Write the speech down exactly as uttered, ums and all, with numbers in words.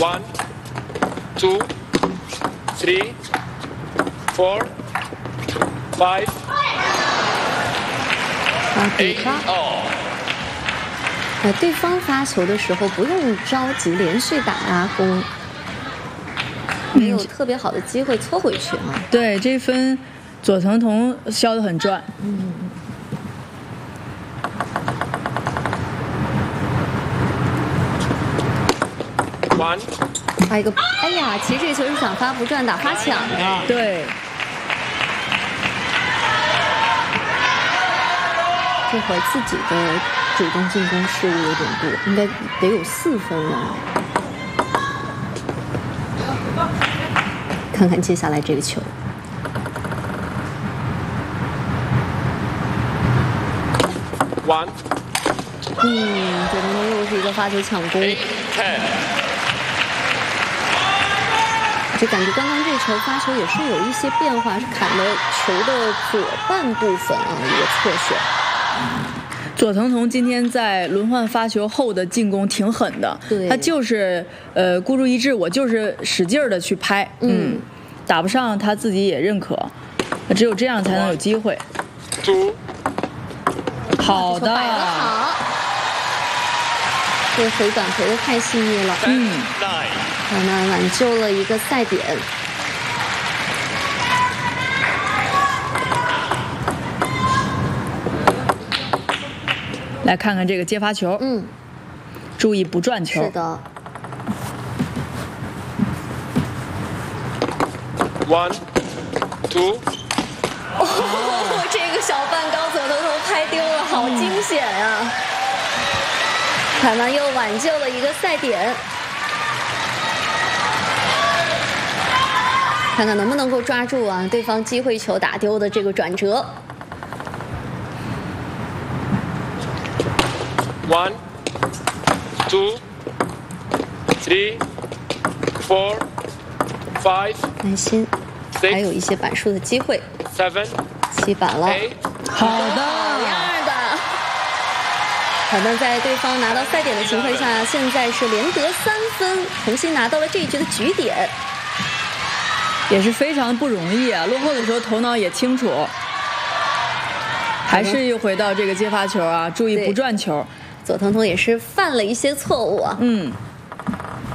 One, two, three, four, five, 啊，底 eight 发。 all. 呃，对方发球的时候不用着急，连续打拉弓，没有特别好的机会搓回去啊。 对，这分佐藤童削得很转。 嗯。 One. 还有一个，哎呀，其实这个球是想发不转打发抢的。 对， 这会儿自己的主动进攻失误有点多，应该得有四分了。看看接下来这个球。 One. 嗯，佐藤童又是一个发球抢攻。 Eight, ten. 就感觉刚刚这球发球也是有一些变化，是砍了球的左半部分啊，一个侧旋。 佐藤童今天在轮换发球后的进攻挺狠的， 对， 他就是呃孤注一掷，我就是使劲的去拍，嗯，嗯打不上他自己也认可，只有这样才能有机会。 Two. 好的， 摆得好，这回短回的太细腻了， 嗯， 好，那挽救了一个赛点。 来看看这个接发球， 嗯， 注意不转球。 是的。 One, two. 哦，这个小半高佐藤童拍丢了，好惊险啊！海曼又挽救了一个赛点，看看能不能够抓住啊对方机会球打丢的这个转折。 One, two, three, four, five, 耐心，还有一些板数的机会。 seven, 七板了， eight. 好的， 好样的！好的，在对方拿到赛点的情况下，现在是连得三分，重新拿到了这一局的局点， 也是非常不容易啊。落后的时候头脑也清楚，还是又回到这个接发球啊，注意不转球。 佐藤童也是犯了一些错误啊。 嗯。